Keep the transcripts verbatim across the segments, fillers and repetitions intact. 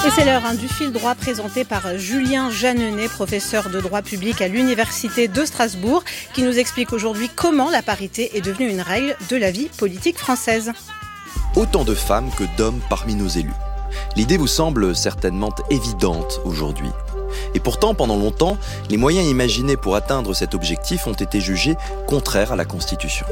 Et c'est l'heure hein, du fil droit présenté par Julien Jeanneney, professeur de droit public à l'Université de Strasbourg, qui nous explique aujourd'hui comment la parité est devenue une règle de la vie politique française. Autant de femmes que d'hommes parmi nos élus. L'idée vous semble certainement évidente aujourd'hui. Et pourtant, pendant longtemps, les moyens imaginés pour atteindre cet objectif ont été jugés contraires à la Constitution.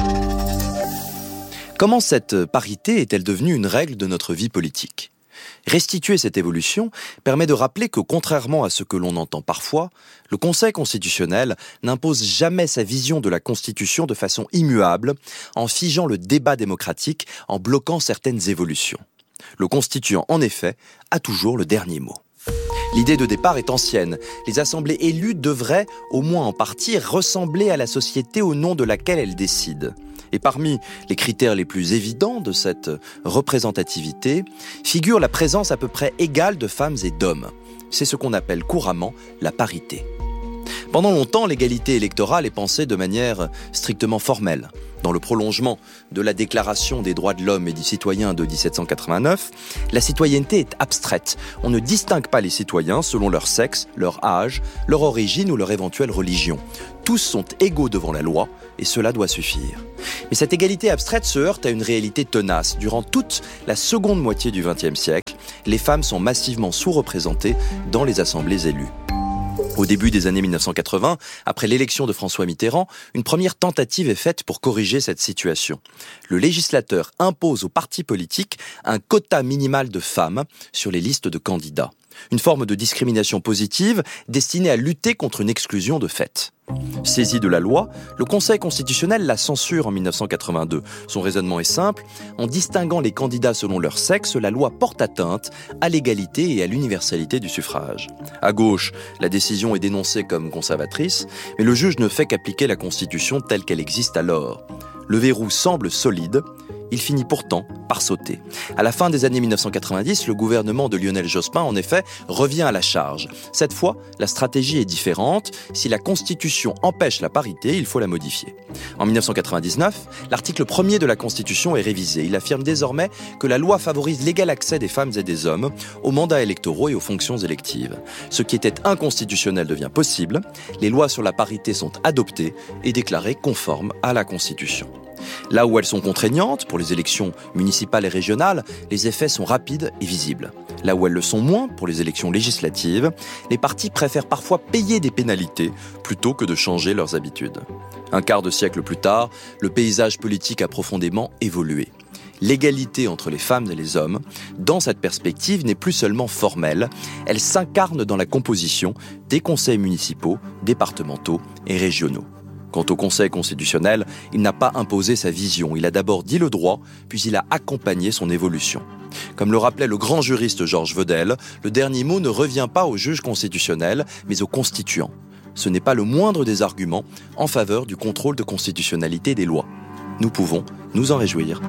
Comment cette parité est-elle devenue une règle de notre vie politique ? Restituer cette évolution permet de rappeler que, contrairement à ce que l'on entend parfois, le Conseil constitutionnel n'impose jamais sa vision de la Constitution de façon immuable, en figeant le débat démocratique, en bloquant certaines évolutions. Le constituant, en effet, a toujours le dernier mot. L'idée de départ est ancienne. Les assemblées élues devraient, au moins en partie, ressembler à la société au nom de laquelle elles décident. Et parmi les critères les plus évidents de cette représentativité figure la présence à peu près égale de femmes et d'hommes. C'est ce qu'on appelle couramment la parité. Pendant longtemps, l'égalité électorale est pensée de manière strictement formelle. Dans le prolongement de la Déclaration des droits de l'homme et du citoyen de dix-sept cent quatre-vingt-neuf, la citoyenneté est abstraite. On ne distingue pas les citoyens selon leur sexe, leur âge, leur origine ou leur éventuelle religion. Tous sont égaux devant la loi et cela doit suffire. Mais cette égalité abstraite se heurte à une réalité tenace. Durant toute la seconde moitié du vingtième siècle, les femmes sont massivement sous-représentées dans les assemblées élues. Au début des années mille neuf cent quatre-vingts, après l'élection de François Mitterrand, une première tentative est faite pour corriger cette situation. Le législateur impose aux partis politiques un quota minimal de femmes sur les listes de candidats. Une forme de discrimination positive destinée à lutter contre une exclusion de fait. Saisi de la loi, le Conseil constitutionnel la censure en mille neuf cent quatre-vingt-deux. Son raisonnement est simple. En distinguant les candidats selon leur sexe, la loi porte atteinte à l'égalité et à l'universalité du suffrage. À gauche, la décision est dénoncée comme conservatrice, mais le juge ne fait qu'appliquer la Constitution telle qu'elle existe alors. Le verrou semble solide. Il finit pourtant par sauter. À la fin des années mille neuf cent quatre-vingt-dix, le gouvernement de Lionel Jospin, en effet, revient à la charge. Cette fois, la stratégie est différente. Si la Constitution empêche la parité, il faut la modifier. En mille neuf cent quatre-vingt-dix-neuf, l'article premier de la Constitution est révisé. Il affirme désormais que la loi favorise l'égal accès des femmes et des hommes aux mandats électoraux et aux fonctions électives. Ce qui était inconstitutionnel devient possible. Les lois sur la parité sont adoptées et déclarées conformes à la Constitution. Là où elles sont contraignantes, pour les élections municipales et régionales, les effets sont rapides et visibles. Là où elles le sont moins, pour les élections législatives, les partis préfèrent parfois payer des pénalités plutôt que de changer leurs habitudes. Un quart de siècle plus tard, le paysage politique a profondément évolué. L'égalité entre les femmes et les hommes, dans cette perspective, n'est plus seulement formelle, elle s'incarne dans la composition des conseils municipaux, départementaux et régionaux. Quant au Conseil constitutionnel, il n'a pas imposé sa vision. Il a d'abord dit le droit, puis il a accompagné son évolution. Comme le rappelait le grand juriste Georges Vedel, le dernier mot ne revient pas au juge constitutionnel, mais au constituant. Ce n'est pas le moindre des arguments en faveur du contrôle de constitutionnalité des lois. Nous pouvons nous en réjouir.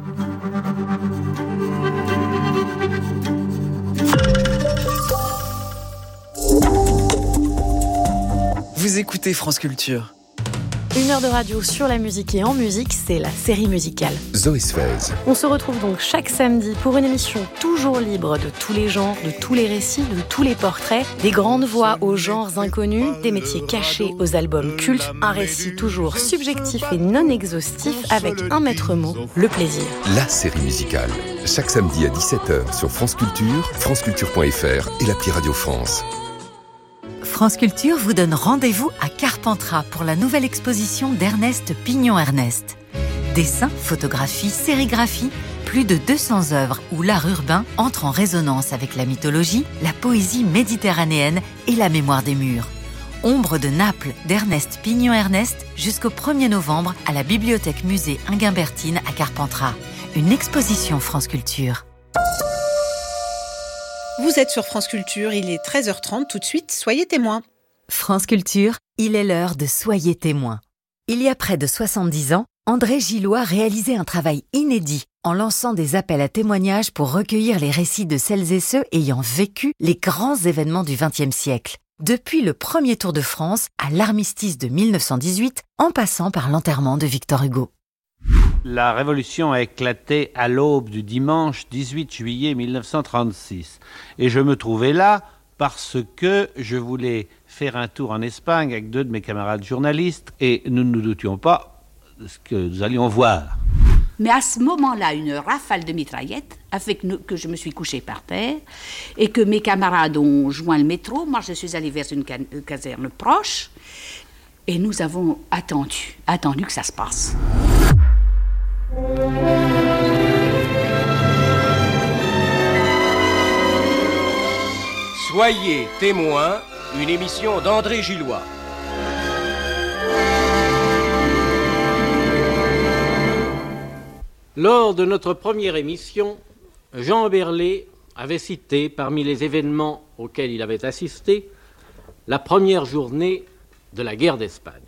Vous écoutez France Culture. Une heure de radio sur la musique et en musique, c'est la série musicale. Zoé Sfez. On se retrouve donc chaque samedi pour une émission toujours libre de tous les genres, de tous les récits, de tous les portraits, des grandes voix aux genres inconnus, des métiers cachés aux albums cultes, un récit toujours subjectif et non exhaustif avec un maître mot, le plaisir. La série musicale. Chaque samedi à dix-sept heures sur France Culture, franceculture point f r et l'appli Radio France. France Culture vous donne rendez-vous à Carpentras pour la nouvelle exposition d'Ernest Pignon-Ernest. Dessins, photographies, sérigraphies, plus de deux cents œuvres où l'art urbain entre en résonance avec la mythologie, la poésie méditerranéenne et la mémoire des murs. Ombre de Naples d'Ernest Pignon-Ernest jusqu'au premier novembre à la Bibliothèque Musée Inguimbertine à Carpentras. Une exposition France Culture. Vous êtes sur France Culture, il est treize heures trente, tout de suite, soyez témoins. France Culture, il est l'heure de Soyez témoins. Il y a près de soixante-dix ans, André Gillois réalisait un travail inédit en lançant des appels à témoignages pour recueillir les récits de celles et ceux ayant vécu les grands événements du vingtième siècle. Depuis le premier Tour de France à l'armistice de mille neuf cent dix-huit, en passant par l'enterrement de Victor Hugo. La révolution a éclaté à l'aube du dimanche dix-huit juillet mille neuf cent trente-six. Et je me trouvais là parce que je voulais faire un tour en Espagne avec deux de mes camarades journalistes et nous ne nous doutions pas de ce que nous allions voir. Mais à ce moment-là, une rafale de mitraillettes a fait que, nous, que je me suis couchée par terre et que mes camarades ont joint le métro. Moi, je suis allée vers une ca- caserne proche et nous avons attendu, attendu que ça se passe. Soyez témoins, une émission d'André Gillois. Lors de notre première émission, Jean Berlet avait cité, parmi les événements auxquels il avait assisté, la première journée de la guerre d'Espagne.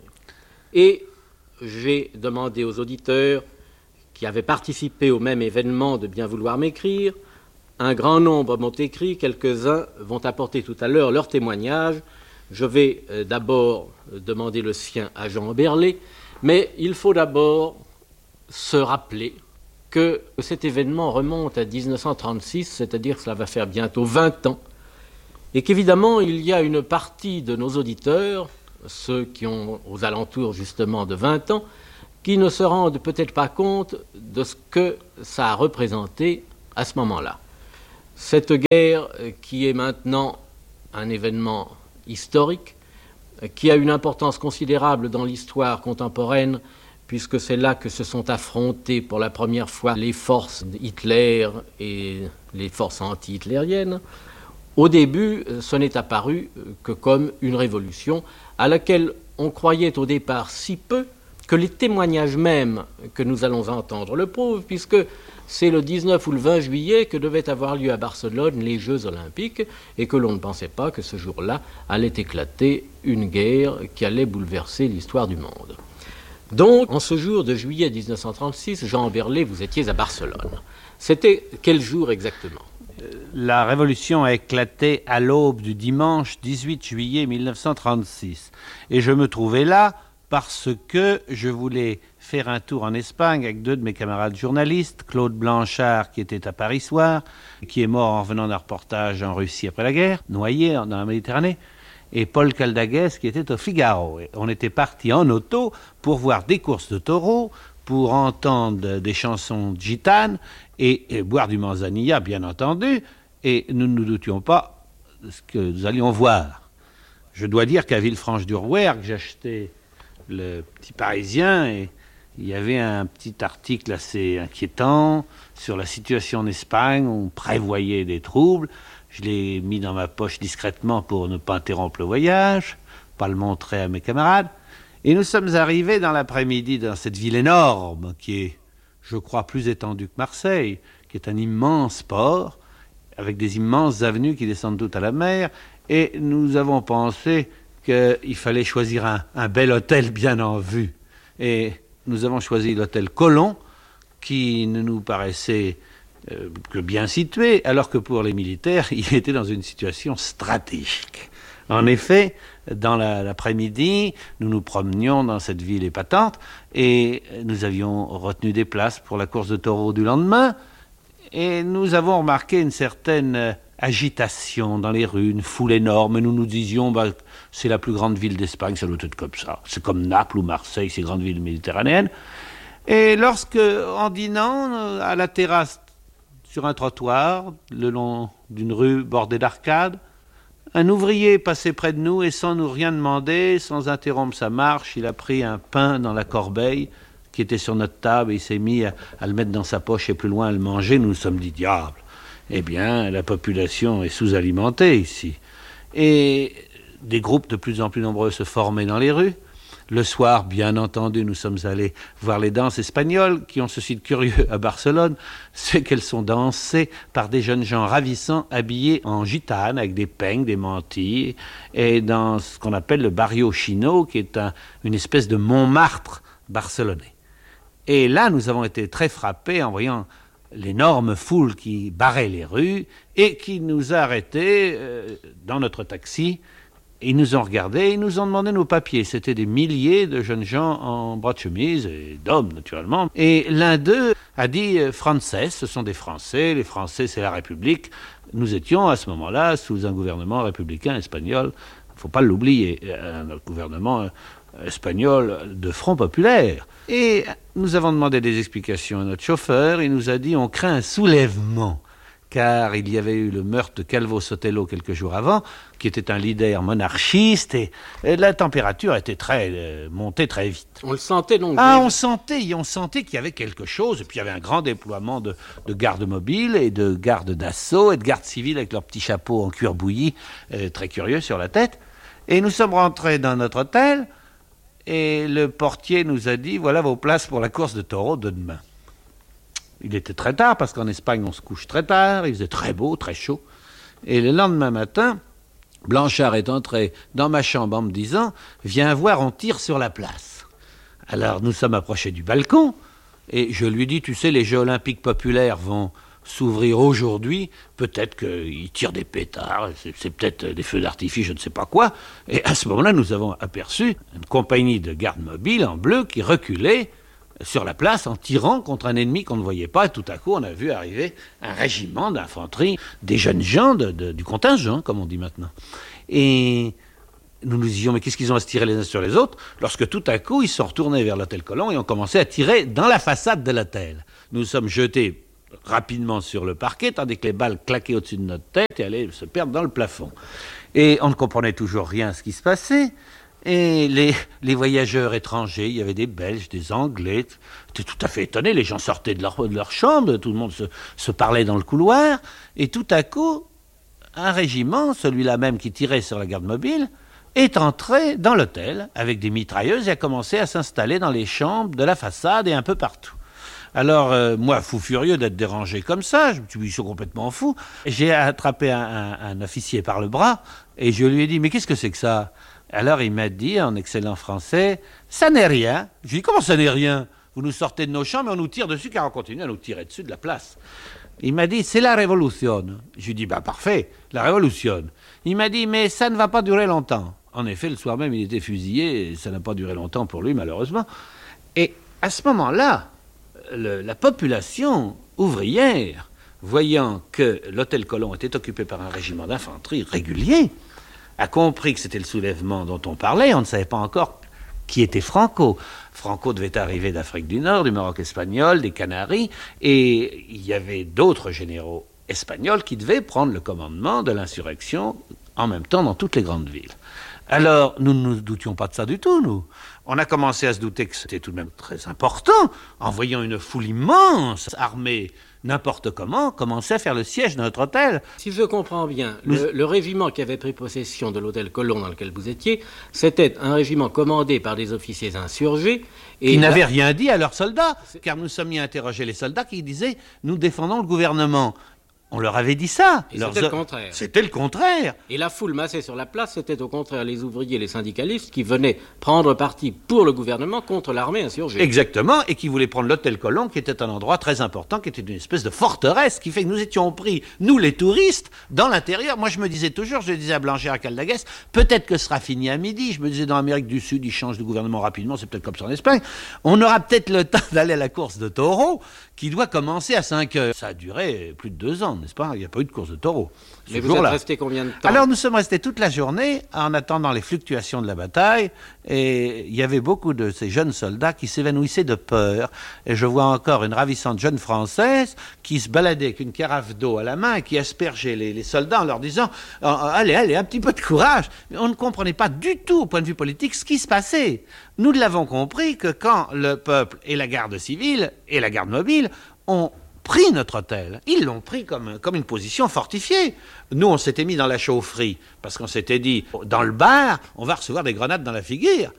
Et j'ai demandé aux auditeurs qui avaient participé au même événement de bien vouloir m'écrire. Un grand nombre m'ont écrit, quelques-uns vont apporter tout à l'heure leur témoignage. Je vais euh, d'abord demander le sien à Jean Berlet, mais il faut d'abord se rappeler que cet événement remonte à dix-neuf cent trente-six, c'est-à-dire que cela va faire bientôt vingt ans, et qu'évidemment il y a une partie de nos auditeurs, ceux qui ont aux alentours justement de vingt ans, qui ne se rendent peut-être pas compte de ce que ça a représenté à ce moment-là. Cette guerre qui est maintenant un événement historique, qui a une importance considérable dans l'histoire contemporaine, puisque c'est là que se sont affrontées pour la première fois les forces d'Hitler et les forces anti-hitlériennes. Au début, ce n'est apparu que comme une révolution à laquelle on croyait au départ si peu que les témoignages mêmes que nous allons entendre le prouvent, puisque c'est le dix-neuf ou le vingt juillet que devaient avoir lieu à Barcelone les Jeux olympiques et que l'on ne pensait pas que ce jour-là allait éclater une guerre qui allait bouleverser l'histoire du monde. Donc, en ce jour de juillet dix-neuf cent trente-six, Jean Berlet, vous étiez à Barcelone. C'était quel jour exactement ? La révolution a éclaté à l'aube du dimanche dix-huit juillet mille neuf cent trente-six. Et je me trouvais là parce que je voulais faire un tour en Espagne avec deux de mes camarades journalistes, Claude Blanchard, qui était à Paris Soir, qui est mort en revenant d'un reportage en Russie après la guerre, noyé dans la Méditerranée, et Paul Caldaguès, qui était au Figaro. Et on était partis en auto pour voir des courses de taureaux, pour entendre des chansons gitanes et, et boire du manzanilla, bien entendu, et nous ne nous doutions pas de ce que nous allions voir. Je dois dire qu'à Villefranche-du-Rouergue, j'achetais le Petit Parisien et il y avait un petit article assez inquiétant sur la situation en Espagne. On prévoyait des troubles. Je l'ai mis dans ma poche discrètement pour ne pas interrompre le voyage, pas le montrer à mes camarades. Et nous sommes arrivés dans l'après-midi dans cette ville énorme qui est, je crois, plus étendue que Marseille, qui est un immense port avec des immenses avenues qui descendent toutes à la mer. Et nous avons pensé qu'il fallait choisir un, un bel hôtel bien en vue. Et nous avons choisi l'hôtel Colomb, qui ne nous paraissait euh, que bien situé, alors que pour les militaires, il était dans une situation stratégique. En effet, dans la, l'après-midi, nous nous promenions dans cette ville épatante et nous avions retenu des places pour la course de taureaux du lendemain et nous avons remarqué une certaine agitation dans les rues, une foule énorme. Nous nous disions, bah, c'est la plus grande ville d'Espagne, ça doit être comme ça. C'est comme Naples ou Marseille, ces grandes villes méditerranéennes. Et lorsque, en dînant, à la terrasse, sur un trottoir, le long d'une rue bordée d'arcades, un ouvrier passait près de nous et sans nous rien demander, sans interrompre sa marche, il a pris un pain dans la corbeille qui était sur notre table et il s'est mis à, à le mettre dans sa poche et plus loin à le manger. Nous nous sommes dit, diable, eh bien, la population est sous-alimentée ici. Et des groupes de plus en plus nombreux se formaient dans les rues. Le soir, bien entendu, nous sommes allés voir les danses espagnoles qui ont ceci de curieux à Barcelone, c'est qu'elles sont dansées par des jeunes gens ravissants habillés en gitane avec des peignes, des mantilles, et dans ce qu'on appelle le barrio chino, qui est un, une espèce de Montmartre barcelonais. Et là, nous avons été très frappés en voyant l'énorme foule qui barrait les rues et qui nous a arrêtés euh, dans notre taxi Ils nous ont regardés, ils nous ont demandé nos papiers. C'était des milliers de jeunes gens en bras de chemise, et d'hommes naturellement. Et l'un d'eux a dit « Frances », ce sont des Français, les Français c'est la République. Nous étions à ce moment-là sous un gouvernement républicain espagnol, il ne faut pas l'oublier, un gouvernement espagnol de Front populaire. Et nous avons demandé des explications à notre chauffeur, il nous a dit « On craint un soulèvement ». Car il y avait eu le meurtre de Calvo Sotelo quelques jours avant, qui était un leader monarchiste, et, et la température était très euh, montée très vite. On le sentait donc. Ah, on sentait, on sentait qu'il y avait quelque chose, et puis il y avait un grand déploiement de, de gardes mobiles et de gardes d'assaut et de gardes civils avec leurs petits chapeaux en cuir bouilli, euh, très curieux sur la tête. Et nous sommes rentrés dans notre hôtel, et le portier nous a dit « Voilà vos places pour la course de taureaux de demain ». Il était très tard, parce qu'en Espagne, on se couche très tard, il faisait très beau, très chaud. Et le lendemain matin, Blanchard est entré dans ma chambre en me disant « Viens voir, on tire sur la place ». Alors nous sommes approchés du balcon, et je lui dis « Tu sais, les Jeux olympiques populaires vont s'ouvrir aujourd'hui, peut-être qu'ils tirent des pétards, c'est, c'est peut-être des feux d'artifice, je ne sais pas quoi ». Et à ce moment-là, nous avons aperçu une compagnie de gardes mobiles en bleu qui reculait sur la place en tirant contre un ennemi qu'on ne voyait pas. Et tout à coup, on a vu arriver un régiment d'infanterie, des jeunes gens de, de, du contingent, comme on dit maintenant. Et nous nous disions, mais qu'est-ce qu'ils ont à se tirer les uns sur les autres? Lorsque tout à coup, ils sont retournés vers l'hôtel Colomb et ont commencé à tirer dans la façade de l'hôtel. Nous sommes jetés rapidement sur le parquet, tandis que les balles claquaient au-dessus de notre tête et allaient se perdre dans le plafond. Et on ne comprenait toujours rien à ce qui se passait. Et les, les voyageurs étrangers, il y avait des Belges, des Anglais, étaient tout à fait étonnés, les gens sortaient de leur, de leur chambre, tout le monde se, se parlait dans le couloir, et tout à coup, un régiment, celui-là même qui tirait sur la garde mobile, est entré dans l'hôtel avec des mitrailleuses et a commencé à s'installer dans les chambres de la façade et un peu partout. Alors, euh, moi, fou furieux d'être dérangé comme ça, je me suis dit, ils sont complètement fous. J'ai attrapé un, un, un officier par le bras et je lui ai dit, mais qu'est-ce que c'est que ça ? Alors il m'a dit, en excellent français, « Ça n'est rien ». Je lui ai dit, « Comment ça n'est rien ? Vous nous sortez de nos chambres et on nous tire dessus, car on continue à nous tirer dessus de la place. » Il m'a dit, « C'est la révolution ». Je lui ai dit, « Bah parfait, la révolution ». Il m'a dit, « Mais ça ne va pas durer longtemps ». En effet, le soir même, il était fusillé, et ça n'a pas duré longtemps pour lui, malheureusement. Et à ce moment-là, le, la population ouvrière, voyant que l'hôtel Colomb était occupé par un régiment d'infanterie régulier, a compris que c'était le soulèvement dont on parlait. On ne savait pas encore qui était Franco. Franco devait arriver d'Afrique du Nord, du Maroc espagnol, des Canaries, et il y avait d'autres généraux espagnols qui devaient prendre le commandement de l'insurrection en même temps dans toutes les grandes villes. Alors, nous ne nous doutions pas de ça du tout, nous. On a commencé à se douter que c'était tout de même très important, en voyant une foule immense, armée n'importe comment, commencer à faire le siège de notre hôtel. Si je comprends bien, le, le régiment qui avait pris possession de l'hôtel Colomb dans lequel vous étiez, c'était un régiment commandé par des officiers insurgés. Et qui n'avaient rien dit à leurs soldats, car nous sommes mis à interroger les soldats qui disaient « Nous défendons le gouvernement ». On leur avait dit ça. Et c'était le contraire. C'était le contraire. Et la foule massée sur la place, c'était au contraire les ouvriers, les syndicalistes qui venaient prendre parti pour le gouvernement contre l'armée insurgée. Exactement, et qui voulaient prendre l'hôtel Colomb, qui était un endroit très important, qui était une espèce de forteresse, qui fait que nous étions pris, nous les touristes, dans l'intérieur. Moi je me disais toujours, je disais à Blanchard, à Caldaguès, peut-être que ce sera fini à midi. Je me disais, dans l'Amérique du Sud, ils changent de gouvernement rapidement, c'est peut-être comme ça en Espagne. On aura peut-être le temps d'aller à la course de taureaux, qui doit commencer à cinq heures. Ça a duré plus de deux ans, n'est-ce pas? Il n'y a pas eu de course de taureaux. Mais vous êtes resté combien de temps? Alors nous sommes restés toute la journée en attendant les fluctuations de la bataille, et il y avait beaucoup de ces jeunes soldats qui s'évanouissaient de peur. Et je vois encore une ravissante jeune Française qui se baladait avec une carafe d'eau à la main et qui aspergeait les, les soldats en leur disant « Allez, allez, un petit peu de courage !» Mais on ne comprenait pas du tout, au point de vue politique, ce qui se passait. Nous l'avons compris que quand le peuple et la garde civile et la garde mobile ont pris notre hôtel, ils l'ont pris comme, comme une position fortifiée. Nous, on s'était mis dans la chaufferie, parce qu'on s'était dit, dans le bar, on va recevoir des grenades dans la figure.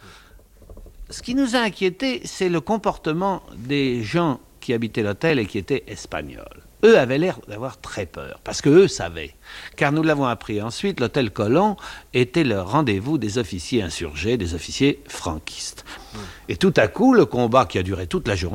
Ce qui nous a inquiétés, c'est le comportement des gens qui habitaient l'hôtel et qui étaient espagnols. Eux avaient l'air d'avoir très peur, parce qu'eux savaient. Car nous l'avons appris ensuite, l'hôtel Colomb était le rendez-vous des officiers insurgés, des officiers franquistes. Et tout à coup, le combat qui a duré toute la journée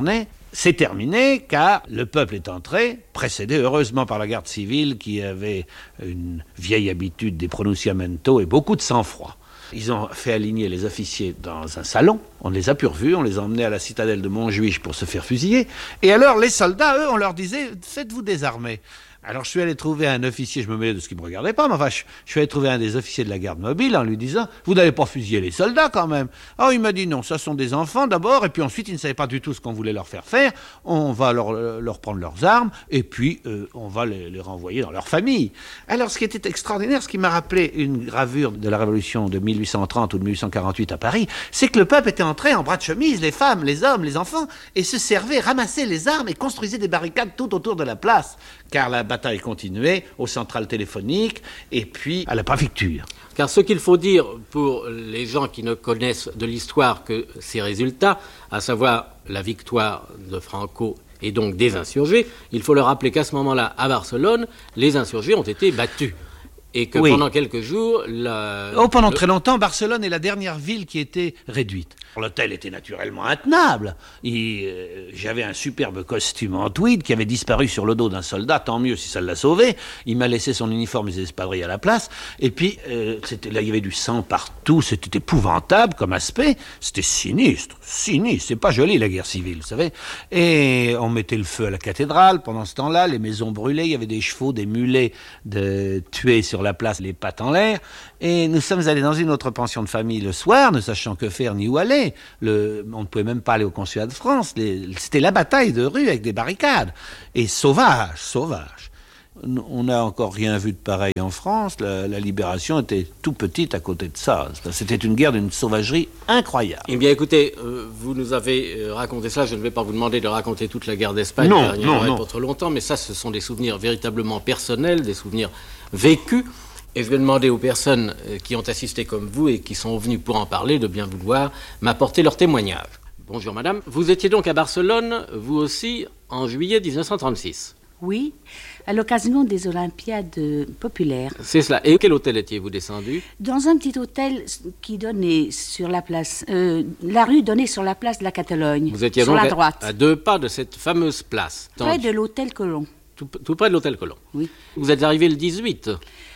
c'est terminé car le peuple est entré, précédé heureusement par la garde civile qui avait une vieille habitude des pronunciamentos et beaucoup de sang-froid. Ils ont fait aligner les officiers dans un salon, on les a pu revus, on les a emmenés à la citadelle de Montjuich pour se faire fusiller. Et alors les soldats, eux, on leur disait « faites-vous désarmer ». Alors je suis allé trouver un officier, je me mêlais de ce qui ne me regardait pas, mais enfin je, je suis allé trouver un des officiers de la garde mobile en lui disant « vous n'allez pas fusiller les soldats quand même ». Oh, il m'a dit « non, ça sont des enfants d'abord, et puis ensuite ils ne savaient pas du tout ce qu'on voulait leur faire faire, on va leur, leur prendre leurs armes, et puis euh, on va les, les renvoyer dans leur famille ». Alors ce qui était extraordinaire, ce qui m'a rappelé une gravure de la Révolution de mille huit cent trente ou de mille huit cent quarante-huit à Paris, c'est que le peuple était entré en bras de chemise, les femmes, les hommes, les enfants, et se servait, ramassait les armes et construisait des barricades tout autour de la place, car la bataille continuait aux centrales téléphoniques et puis à la préfecture. Car ce qu'il faut dire pour les gens qui ne connaissent de l'histoire que ces résultats, à savoir la victoire de Franco et donc des insurgés, il faut leur rappeler qu'à ce moment-là, à Barcelone, les insurgés ont été battus. Et que oui. pendant quelques jours... La... Oh, pendant le... très longtemps, Barcelone est la dernière ville qui était réduite. L'hôtel était naturellement intenable. Et, euh, j'avais un superbe costume en tweed qui avait disparu sur le dos d'un soldat, tant mieux si ça l'a sauvé. Il m'a laissé son uniforme et ses espadrilles à la place. Et puis, euh, c'était, là, il y avait du sang partout. C'était épouvantable comme aspect. C'était sinistre, sinistre. C'est pas joli, la guerre civile, vous savez. Et on mettait le feu à la cathédrale. Pendant ce temps-là, les maisons brûlaient. Il y avait des chevaux, des mulets de tués sur la place, les pattes en l'air. Et nous sommes allés dans une autre pension de famille le soir, ne sachant que faire ni où aller. Le, on ne pouvait même pas aller au consulat de France. Les, c'était la bataille de rue avec des barricades. Et sauvage, sauvage. On n'a encore rien vu de pareil en France. La, la libération était tout petite à côté de ça. C'était une guerre d'une sauvagerie incroyable. Eh bien, écoutez, euh, vous nous avez euh, raconté ça. Je ne vais pas vous demander de raconter toute la guerre d'Espagne. Non, il n'y non, aurait non. pas trop longtemps. Mais ça, ce sont des souvenirs véritablement personnels, des souvenirs vécus. Et je vais demander aux personnes qui ont assisté comme vous et qui sont venues pour en parler de bien vouloir m'apporter leur témoignage. Bonjour madame, vous étiez donc à Barcelone, vous aussi, en juillet dix-neuf cent trente-six. Oui, à l'occasion des Olympiades populaires. C'est cela. Et quel hôtel étiez-vous descendu? Dans un petit hôtel qui donnait sur la place... Euh, la rue donnait sur la place de la Catalogne. Vous étiez sur donc la droite. À, à deux pas de cette fameuse place. Près de l'hôtel Colomb. Tout, tout près de l'hôtel Colomb. Oui. Vous êtes arrivé le dix-huit?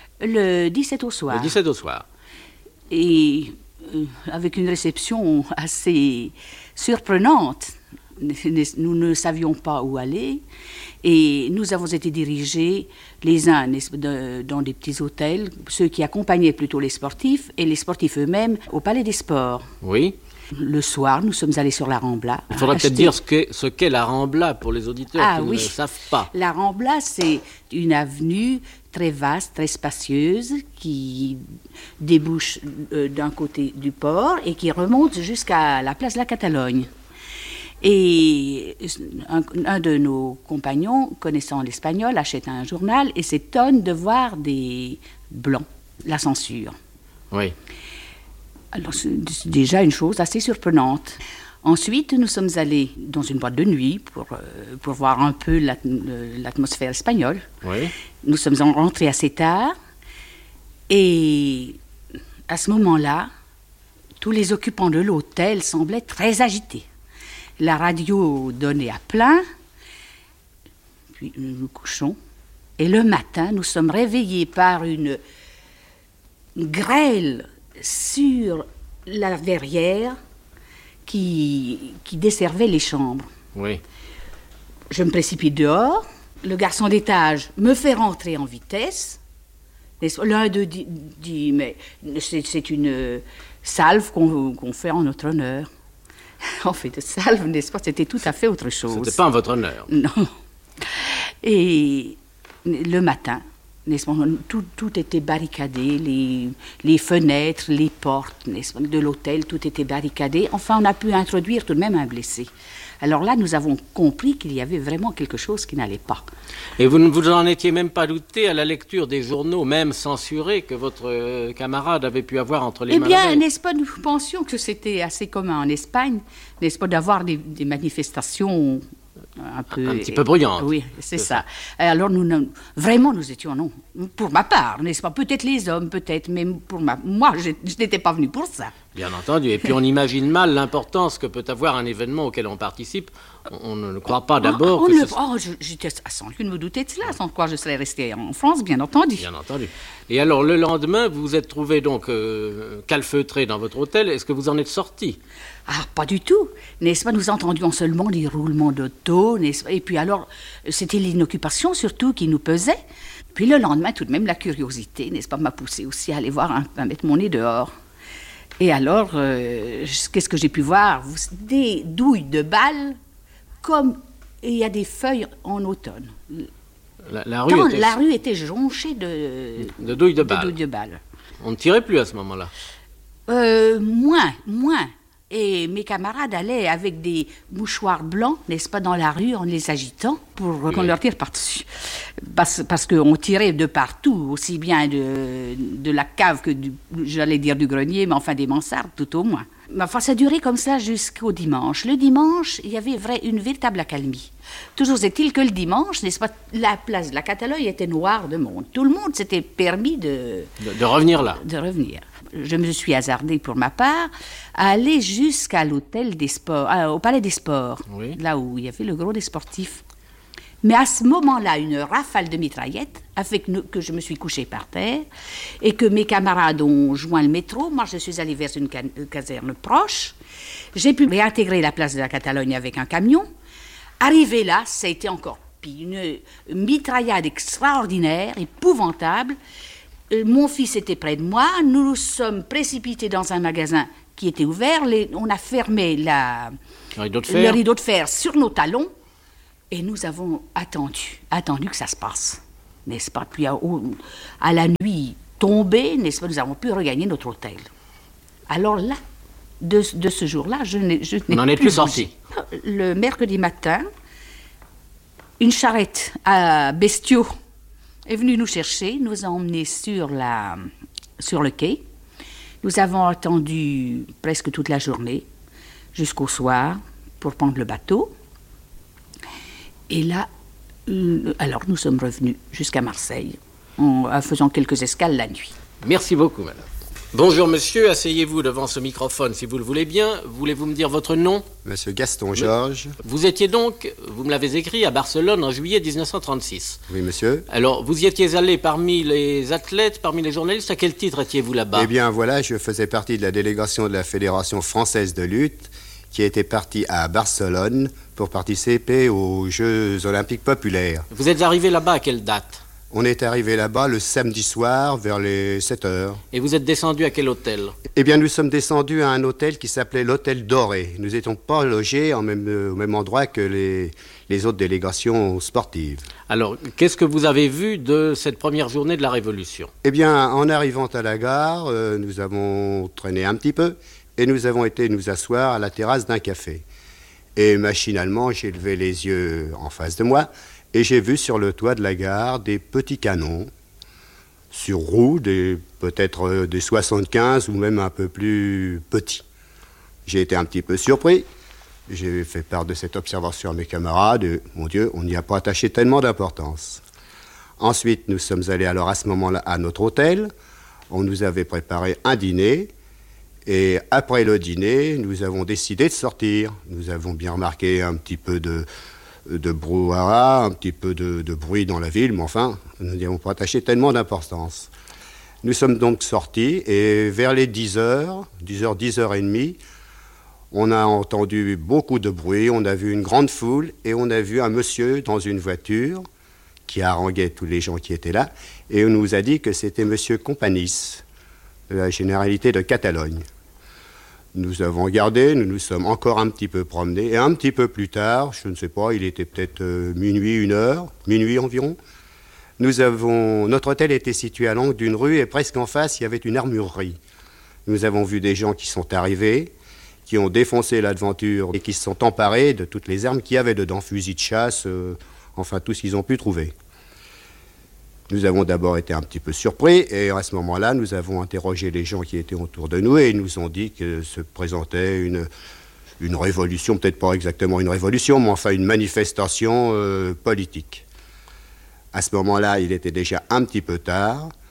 Le dix-sept au soir. Le dix-sept au soir. Et euh, avec une réception assez surprenante. Nous ne savions pas où aller et nous avons été dirigés les uns de, dans des petits hôtels, ceux qui accompagnaient plutôt les sportifs et les sportifs eux-mêmes au Palais des Sports. Oui. Le soir, nous sommes allés sur la Rambla. Il faudrait acheter... peut-être dire ce qu'est, ce qu'est la Rambla pour les auditeurs ah, qui oui. ne le savent pas. La Rambla, c'est une avenue très vaste, très spacieuse, qui débouche euh, d'un côté du port et qui remonte jusqu'à la place de la Catalogne. Et un, un de nos compagnons, connaissant l'espagnol, achète un journal et s'étonne de voir des blancs, la censure. Oui. Alors, c'est déjà une chose assez surprenante. Ensuite, nous sommes allés dans une boîte de nuit pour, euh, pour voir un peu l'at- l'atmosphère espagnole. Oui. Nous sommes rentrés assez tard. Et à ce moment-là, tous les occupants de l'hôtel semblaient très agités. La radio donnait à plein. Puis nous nous couchons. Et le matin, nous sommes réveillés par une grêle sur la verrière qui, qui desservait les chambres. Oui. Je me précipite dehors. Le garçon d'étage me fait rentrer en vitesse. L'un d'eux dit, dit mais c'est, c'est une salve qu'on, qu'on fait en notre honneur. On fait de salve, n'est-ce pas? C'était tout à fait autre chose. C'était pas en votre honneur. Non. Et le matin, n'est-ce pas, tout, tout était barricadé, les, les fenêtres, les portes, n'est-ce pas, de l'hôtel, tout était barricadé. Enfin, on a pu introduire tout de même un blessé. Alors là, nous avons compris qu'il y avait vraiment quelque chose qui n'allait pas. Et vous ne vous en étiez même pas douté à la lecture des journaux, même censurés, que votre euh, camarade avait pu avoir entre les eh mains? Eh bien, n'est-ce pas, nous pensions que c'était assez commun en Espagne, n'est-ce pas, d'avoir des, des manifestations un peu... Un petit peu bruyantes. Oui, c'est, c'est ça. ça. Alors, nous, nous, vraiment, nous étions, non, pour ma part, n'est-ce pas, peut-être les hommes, peut-être, mais pour ma, moi, je, je n'étais pas venue pour ça. Bien entendu. Et puis on imagine mal l'importance que peut avoir un événement auquel on participe. On, on ne croit pas d'abord oh, que... Le, ce... Oh, je- j'étais sans aucune me douter de cela, sans quoi je serais restée en France, bien entendu. Bien entendu. Et alors, le lendemain, vous vous êtes trouvé donc euh, calfeutré dans votre hôtel. Est-ce que vous en êtes sorti? Ah, pas du tout. N'est-ce pas, nous entendions seulement des roulements d'auto, n'est-ce pas? Et puis alors, c'était l'inoccupation surtout qui nous pesait. Puis le lendemain, tout de même, la curiosité, n'est-ce pas, m'a poussé aussi à aller voir, un, à mettre mon nez dehors. Et alors, euh, qu'est-ce que j'ai pu voir? Vous- Des douilles de balles, comme il y a des feuilles en automne. La, la rue Tant était... la rue était jonchée de, de douilles de balles. douilles de balles. On ne tirait plus à ce moment-là. Euh, moins, moins. Et mes camarades allaient avec des mouchoirs blancs, n'est-ce pas, dans la rue en les agitant pour Oui. qu'on leur tire par-dessus. Parce, parce qu'on tirait de partout, aussi bien de, de la cave que, du, j'allais dire du grenier, mais enfin des mansardes tout au moins. Mais enfin, ça durait comme ça jusqu'au dimanche. Le dimanche, il y avait vrai, une véritable accalmie. Toujours est-il que le dimanche, n'est-ce pas, la place de la Catalogne était noire de monde. Tout le monde s'était permis de... De, de revenir là. de revenir. Je me suis hasardée pour ma part à aller jusqu'à l'hôtel des sports, ah, au palais des sports, Oui. là où il y avait le gros des sportifs. Mais à ce moment-là, une rafale de mitraillettes a fait que, nous- que je me suis couchée par terre et que mes camarades ont joint le métro. Moi, je suis allée vers une ca- caserne proche. J'ai pu réintégrer la place de la Catalogne avec un camion. Arrivé là, ça a été encore pire. Une mitraillade extraordinaire, épouvantable. Euh, Mon fils était près de moi. Nous nous sommes précipités dans un magasin qui était ouvert. Les- on a fermé la, Un rideau de le fer. rideau de fer sur nos talons. Et nous avons attendu, attendu que ça se passe, n'est-ce pas? Puis à, au- à la nuit tombée, n'est-ce pas, nous avons pu regagner notre hôtel. Alors là, de, de ce jour-là, je n'ai je n'ai On n'en est plus sorti. bougé. Le mercredi matin, une charrette à bestiaux est venue nous chercher, nous a emmenés sur, la, sur le quai. Nous avons attendu presque toute la journée, jusqu'au soir, pour prendre le bateau. Et là, euh, alors nous sommes revenus jusqu'à Marseille, en, en faisant quelques escales la nuit. Merci beaucoup, madame. Bonjour, monsieur. Asseyez-vous devant ce microphone, si vous le voulez bien. Voulez-vous me dire votre nom? Monsieur Gaston Georges. Vous étiez donc, vous me l'avez écrit, à Barcelone en juillet dix-neuf cent trente-six. Oui, monsieur. Alors, vous y étiez allé parmi les athlètes, parmi les journalistes. À quel titre étiez-vous là-bas? Eh bien, voilà, je faisais partie de la délégation de la Fédération française de lutte qui était partie à Barcelone pour participer aux Jeux olympiques populaires. Vous êtes arrivé là-bas à quelle date? On est arrivé là-bas le samedi soir vers les sept heures. Et vous êtes descendu à quel hôtel? Eh bien, nous sommes descendus à un hôtel qui s'appelait l'Hôtel Doré. Nous n'étions pas logés en même, euh, au même endroit que les, les autres délégations sportives. Alors, qu'est-ce que vous avez vu de cette première journée de la Révolution? Eh bien, en arrivant à la gare, euh, nous avons traîné un petit peu et nous avons été nous asseoir à la terrasse d'un café. Et machinalement, j'ai levé les yeux en face de moi et j'ai vu sur le toit de la gare des petits canons sur roues, des, peut-être euh, des soixante-quinze ou même un peu plus petits. J'ai été un petit peu surpris. J'ai fait part de cette observation à mes camarades et, mon Dieu, on n'y a pas attaché tellement d'importance. Ensuite, nous sommes allés alors à ce moment-là à notre hôtel. On nous avait préparé un dîner. Et après le dîner, nous avons décidé de sortir. Nous avons bien remarqué un petit peu de, de brouhaha, un petit peu de, de bruit dans la ville, mais enfin, nous n'y avons pas attaché tellement d'importance. Nous sommes donc sortis et vers les dix heures, dix heures, dix heures trente, on a entendu beaucoup de bruit, on a vu une grande foule et on a vu un monsieur dans une voiture qui haranguait tous les gens qui étaient là et on nous a dit que c'était monsieur Companys, de la Généralité de Catalogne. Nous avons regardé, nous nous sommes encore un petit peu promenés, et un petit peu plus tard, je ne sais pas, il était peut-être euh, minuit, une heure, minuit environ, nous avons, notre hôtel était situé à l'angle d'une rue, et presque en face, il y avait une armurerie. Nous avons vu des gens qui sont arrivés, qui ont défoncé la devanture, et qui se sont emparés de toutes les armes qu'il y avait dedans, fusils de chasse, euh, enfin tout ce qu'ils ont pu trouver. Nous avons d'abord été un petit peu surpris et à ce moment-là, nous avons interrogé les gens qui étaient autour de nous et ils nous ont dit que se présentait une, une révolution, peut-être pas exactement une révolution, mais enfin une manifestation euh, politique. À ce moment-là, il était déjà un petit peu tard.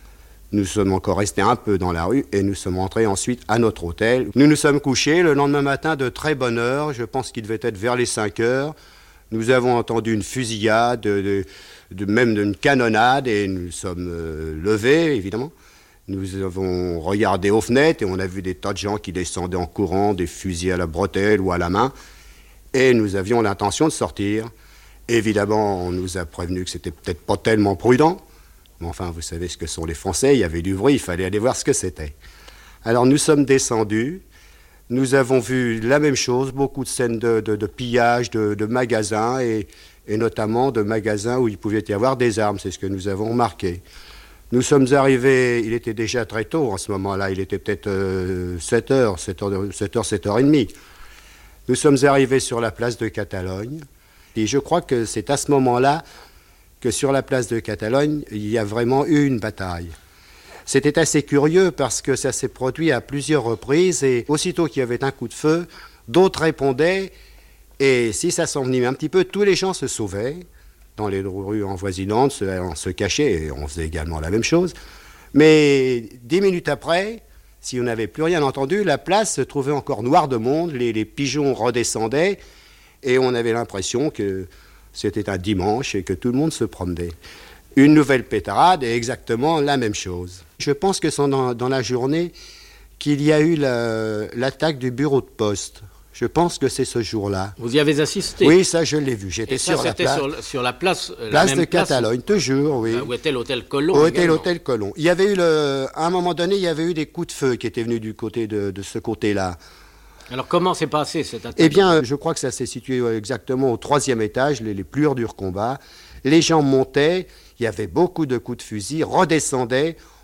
Nous sommes encore restés un peu dans la rue et nous sommes rentrés ensuite à notre hôtel. Nous nous sommes couchés le lendemain matin de très bonne heure, je pense qu'il devait être vers les cinq heures. Nous avons entendu une fusillade, de, de, de, même d'une canonnade, et nous sommes euh, levés, évidemment. Nous avons regardé aux fenêtres et on a vu des tas de gens qui descendaient en courant, des fusils à la bretelle ou à la main. Et nous avions l'intention de sortir. Évidemment, on nous a prévenu que c'était peut-être pas tellement prudent. Mais enfin, vous savez ce que sont les Français, il y avait du bruit, il fallait aller voir ce que c'était. Alors nous sommes descendus. Nous avons vu la même chose, beaucoup de scènes de, de, de pillage de, de magasins et, et notamment de magasins où il pouvait y avoir des armes, c'est ce que nous avons remarqué. Nous sommes arrivés, il était déjà très tôt en ce moment-là, il était peut-être euh, sept heures, sept heures, sept heures, sept heures trente. Nous sommes arrivés sur la place de Catalogne et je crois que c'est à ce moment-là que sur la place de Catalogne, il y a vraiment eu une bataille. C'était assez curieux parce que ça s'est produit à plusieurs reprises et aussitôt qu'il y avait un coup de feu, d'autres répondaient et si ça s'envenimait un petit peu, tous les gens se sauvaient dans les rues envoisinantes, on se cachait et on faisait également la même chose. Mais dix minutes après, si on n'avait plus rien entendu, la place se trouvait encore noire de monde, les, les pigeons redescendaient et on avait l'impression que c'était un dimanche et que tout le monde se promenait. Une nouvelle pétarade et exactement la même chose. Je pense que c'est dans, dans la journée qu'il y a eu la, l'attaque du bureau de poste. Je pense que c'est ce jour-là. Vous y avez assisté? Oui, ça je l'ai vu. J'étais et ça, sur, la pla- sur, sur la place... place la même de place, Catalogne, toujours, oui. Où était l'hôtel Colomb. Où était l'hôtel Colomb. Il y avait eu, le, à un moment donné, il y avait eu des coups de feu qui étaient venus du côté de, de ce côté-là. Alors comment s'est passé cette attaque? Eh bien, je crois que ça s'est situé exactement au troisième étage, les, les plus durs combats. Les gens montaient, il y avait beaucoup de coups de fusil, redescendaient.